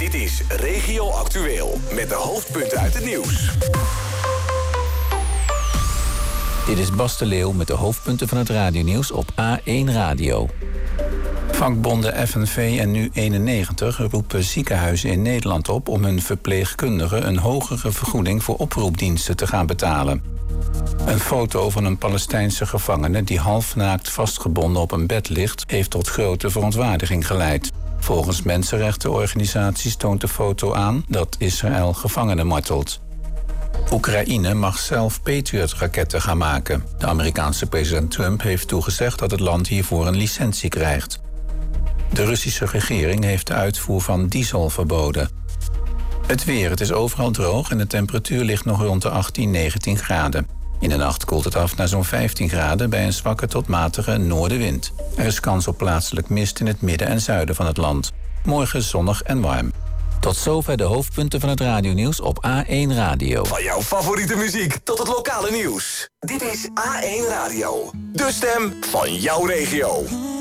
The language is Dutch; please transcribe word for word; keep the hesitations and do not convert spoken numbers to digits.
Dit is Regio Actueel met de hoofdpunten uit het nieuws. Dit is Bas de Leeuw met de hoofdpunten van het radionieuws op A één Radio. Vakbonden F N V en Nu eenennegentig roepen ziekenhuizen in Nederland op om hun verpleegkundigen een hogere vergoeding voor oproepdiensten te gaan betalen. Een foto van een Palestijnse gevangene die halfnaakt vastgebonden op een bed ligt, heeft tot grote verontwaardiging geleid. Volgens mensenrechtenorganisaties toont de foto aan dat Israël gevangenen martelt. Oekraïne mag zelf Patriot-raketten gaan maken. De Amerikaanse president Trump heeft toegezegd dat het land hiervoor een licentie krijgt. De Russische regering heeft de uitvoer van diesel verboden. Het weer, het is overal droog en de temperatuur ligt nog rond de achttien, negentien graden. In de nacht koelt het af naar zo'n vijftien graden bij een zwakke tot matige noordenwind. Er is kans op plaatselijk mist in het midden en zuiden van het land. Morgen zonnig en warm. Tot zover de hoofdpunten van het radionieuws op A één Radio. Van jouw favoriete muziek tot het lokale nieuws. Dit is A één Radio. De stem van jouw regio.